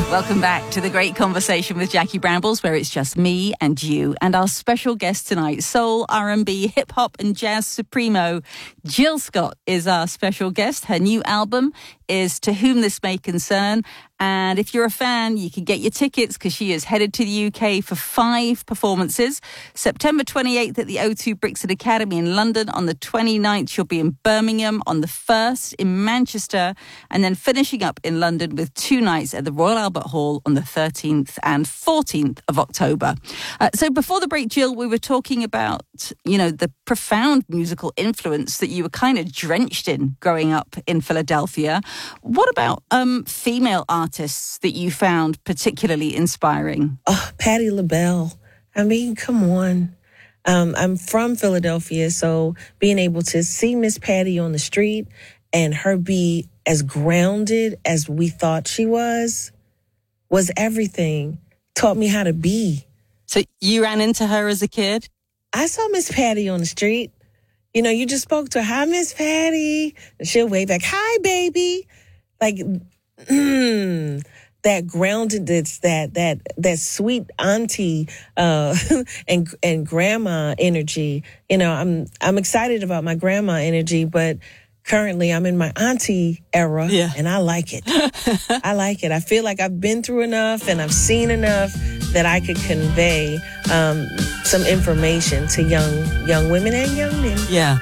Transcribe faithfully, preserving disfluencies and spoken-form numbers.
Welcome back to The Great Conversation with Jackie Brambles, where it's just me and you and our special guest tonight, soul, R and B, hip-hop and jazz supremo, Jill Scott is our special guest. Her new album is To Whom This May Concern. And if you're a fan, you can get your tickets because she is headed to the U K for five performances. September twenty-eighth at the O two Brixton Academy in London. On the twenty-ninth, she'll be in Birmingham. On the first, in Manchester. And then finishing up in London with two nights at the Royal Albert Hall on the thirteenth and fourteenth of October. Uh, so before the break, Jill, we were talking about, you know, the profound musical influence that you were kind of drenched in growing up in Philadelphia. What about um, female artists that you found particularly inspiring? Oh, Patti LaBelle. I mean, come on. Um, I'm from Philadelphia, so being able to see Miss Patti on the street and her be as grounded as we thought she was, was everything. Taught me how to be. So you ran into her as a kid? I saw Miss Patti on the street. You know, you just spoke to her, hi, Miss Patti. And she'll wave back, hi, baby. Like, mm, that grounded, that's that, that, that sweet auntie, uh, and, and grandma energy. You know, I'm, I'm excited about my grandma energy, but currently I'm in my auntie era, yeah. and I like it. I like it. I feel like I've been through enough and I've seen enough that I could convey um, some information to young young women and young men. Yeah.